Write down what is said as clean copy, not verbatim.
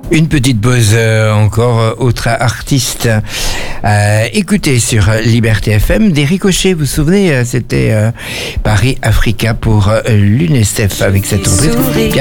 Une petite pause encore, autre artiste. Écoutez sur Liberté FM, des ricochets, vous vous souvenez, c'était Paris Africa pour l'UNICEF avec cette reprise.